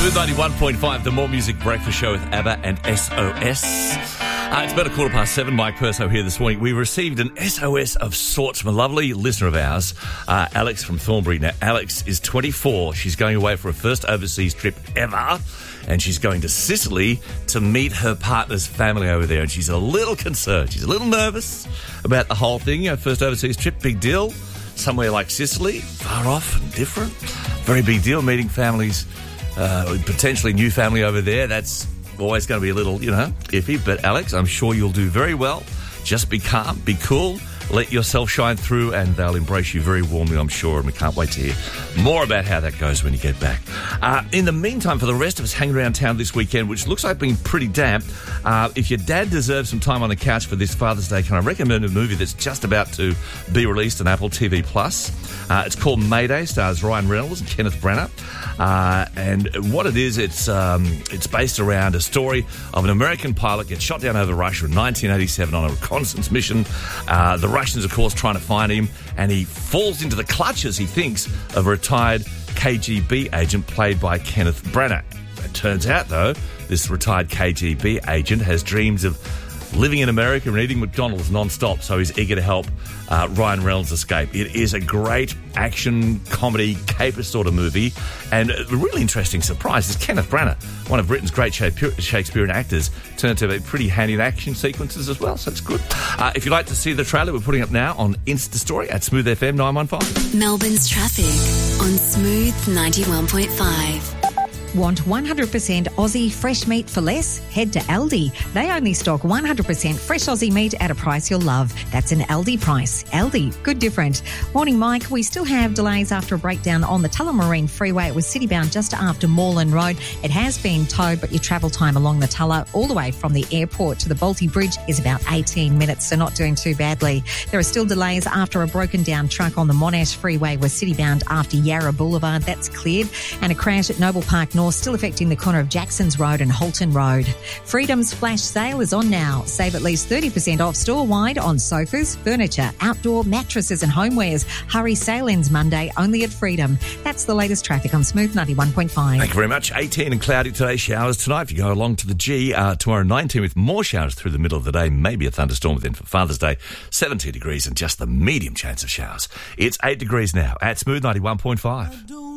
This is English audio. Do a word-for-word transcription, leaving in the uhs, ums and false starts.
Smooth ninety-one point five, the More Music Breakfast Show with ABBA and S O S. Uh, it's about a quarter past seven. Mike Perso here this morning. We received an S O S of sorts from a lovely listener of ours, uh, Alex from Thornbury. Now, Alex is twenty-four. She's going away for her first overseas trip ever, and she's going to Sicily to meet her partner's family over there. And she's a little concerned. She's a little nervous about the whole thing. You know, first overseas trip, big deal. Somewhere like Sicily, far off and different. Very big deal, meeting families, uh, potentially new family over there. That's always going to be a little, you know, iffy. But, Alex, I'm sure you'll do very well. Just be calm, be cool, let yourself shine through, and they'll embrace you very warmly, I'm sure. And we can't wait to hear more about how that goes when you get back. Uh, in the meantime, for the rest of us hanging around town this weekend, which looks like being pretty damp, uh, if your dad deserves some time on the couch for this Father's Day, can I recommend a movie that's just about to be released on Apple T V Plus? Uh, it's called Mayday, stars Ryan Reynolds and Kenneth Branagh. Uh, and what it is, it's um, it's based around a story of an American pilot gets shot down over Russia in nineteen eighty-seven on a reconnaissance mission. Uh, the Russians, of course, trying to find him, and he falls into the clutches, he thinks, of a retired K G B agent played by Kenneth Branagh. It turns out, though, this retired K G B agent has dreams of living in America and eating McDonald's non-stop, so he's eager to help uh, Ryan Reynolds escape. It is a great action, comedy, caper sort of movie, and a really interesting surprise is Kenneth Branagh, one of Britain's great Shakespearean actors, turned to be pretty handy in action sequences as well, so it's good. Uh, if you'd like to see the trailer, we're putting up now on Insta Story at Smooth F M nine one five. Melbourne's traffic on Smooth ninety-one point five. Want one hundred percent Aussie fresh meat for less? Head to Aldi. They only stock one hundred percent fresh Aussie meat at a price you'll love. That's an Aldi price. Aldi, good different. Morning, Mike. We still have delays after a breakdown on the Tullamarine Freeway. It was citybound just after Moreland Road. It has been towed, but your travel time along the Tulla all the way from the airport to the Balti Bridge is about eighteen minutes, so not doing too badly. There are still delays after a broken down truck on the Monash Freeway was citybound after Yarra Boulevard. That's cleared. And a crash at Noble Park North still affecting the corner of Jacksons Road and Holton Road. Freedom's flash sale is on now. Save at least thirty percent off store-wide on sofas, furniture, outdoor mattresses and homewares. Hurry, sale ends Monday only at Freedom. That's the latest traffic on Smooth ninety-one point five. Thank you very much. eighteen and cloudy today, showers tonight. If you go along to the G, uh, tomorrow nineteen with more showers through the middle of the day, maybe a thunderstorm within for Father's Day. seventeen degrees and just the medium chance of showers. It's eight degrees now at Smooth ninety-one point five.